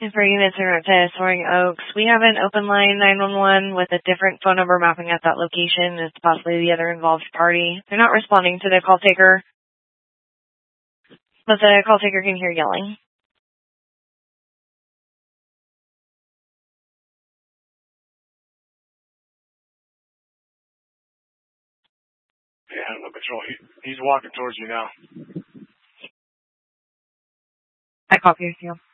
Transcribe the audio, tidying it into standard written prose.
And for units in route to Soaring Oaks, we have an open line 911 with a different phone number mapping at that location. It's possibly the other involved party. They're not responding to the call taker, but the call taker can hear yelling. Yeah, no patrol. He's walking towards you now. I copy you.